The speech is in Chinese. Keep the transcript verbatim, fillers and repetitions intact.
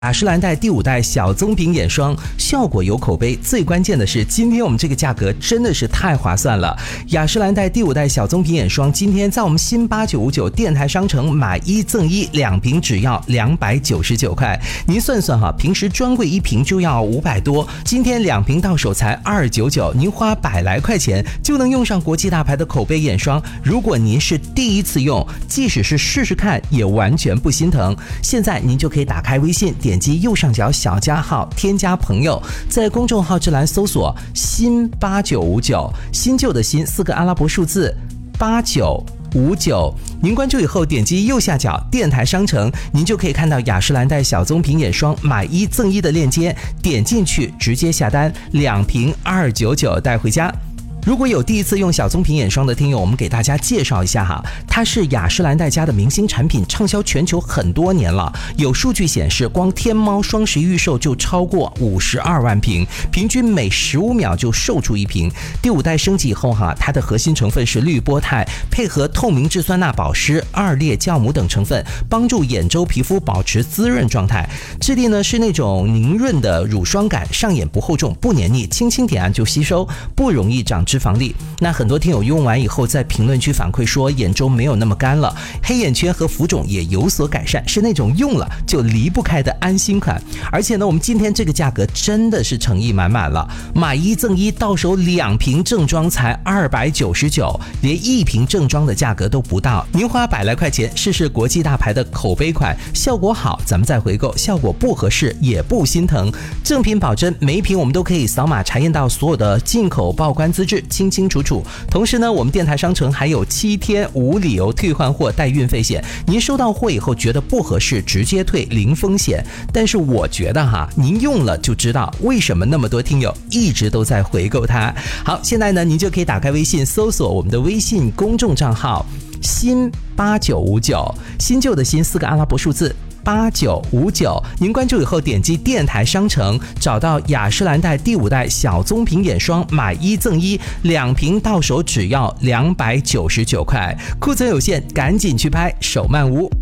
雅诗兰黛第五代小棕瓶眼霜，效果有口碑，最关键的是今天我们这个价格真的是太划算了。雅诗兰黛第五代小棕瓶眼霜今天在我们新八九五九电台商城买一赠一，两瓶只要两百九十九块。您算算哈，平时专柜一瓶就要五百多，今天两瓶到手才二九九，您花百来块钱就能用上国际大牌的口碑眼霜。如果您是第一次用，即使是试试看也完全不心疼。现在您就可以打开微信，点击右上角小加号，添加朋友，在公众号之栏搜索新八九五九，新旧的新四个阿拉伯数字八九五九，您关注以后点击右下角电台商城，您就可以看到雅诗兰黛小棕瓶眼霜买一赠一的链接，点进去直接下单，两瓶二九九带回家。如果有第一次用小棕瓶眼霜的听友，我们给大家介绍一下哈，它是雅诗兰黛家的明星产品，畅销全球很多年了。有数据显示，光天猫双十一预售就超过五十二万瓶，平均每十五秒就售出一瓶。第五代升级以后哈，它的核心成分是绿波肽，配合透明质酸钠保湿、二裂酵母等成分，帮助眼周皮肤保持滋润状态。质地呢是那种凝润的乳霜感，上眼不厚重，不黏腻，轻轻点按就吸收，不容易长脂肪粒。那很多听友用完以后在评论区反馈说眼周没有那么干了，黑眼圈和浮肿也有所改善，是那种用了就离不开的安心款。而且呢，我们今天这个价格真的是诚意满满了，买一赠一，到手两瓶正装才二百九十九，连一瓶正装的价格都不到。您花百来块钱试试国际大牌的口碑款，效果好咱们再回购，效果不合适也不心疼。正品保真，每一瓶我们都可以扫码查验到所有的进口报关资质，清清楚楚。同时呢，我们电台商城还有七天无理由退换货带运费险，您收到货以后觉得不合适直接退，零风险。但是我觉得哈，您用了就知道为什么那么多听友一直都在回购它。好，现在呢，您就可以打开微信搜索我们的微信公众账号新八九五九，新旧的新四个阿拉伯数字八九五九，您关注以后点击电台商城，找到雅诗兰黛第五代小棕瓶眼霜买一赠一，两瓶到手只要两百九十九块，库存有限，赶紧去拍，手慢无。